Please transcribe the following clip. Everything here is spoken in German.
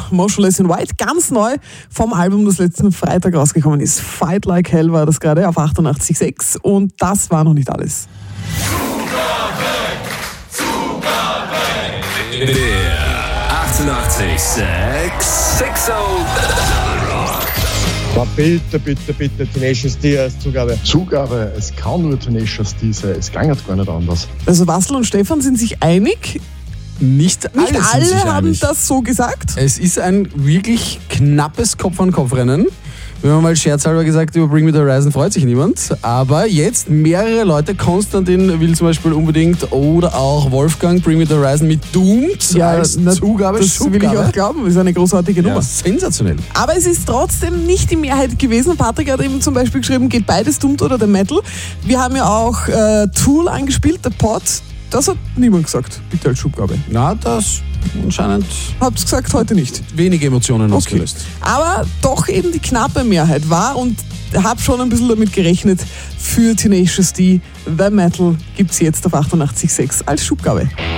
Motionless in White, ganz neu vom Album, das letzten Freitag rausgekommen ist. Fight Like Hell war das gerade auf 88.6 und das war noch nicht alles. Der 88.6 Sexo. Bitte, Tenacious D als Zugabe. Zugabe, es kann nur Tenacious D sein, es ging gar nicht anders. Also Wasserl und Stefan sind sich einig. Nicht alle haben das so gesagt. Es ist ein wirklich knappes Kopf-an-Kopf-Rennen. Wir haben mal scherzhalber gesagt, über Bring Me The Horizon freut sich niemand. Aber jetzt mehrere Leute, Konstantin will zum Beispiel unbedingt oder auch Wolfgang Bring Me The Horizon mit Doomed als Zugabe. Das will ich auch glauben, das ist eine großartige Nummer. Ja, sensationell. Aber es ist trotzdem nicht die Mehrheit gewesen. Patrick hat eben zum Beispiel geschrieben, geht beides Doomed oder The Metal. Wir haben ja auch Tool angespielt, The Pod. Das hat niemand gesagt, bitte als Schubgabe. Na, das anscheinend... Hab's gesagt, heute nicht. Wenige Emotionen ausgelöst. Aber doch eben die knappe Mehrheit war und habe schon ein bisschen damit gerechnet, für Tenacious D, The Metal gibt's jetzt auf 88.6 als Schubgabe.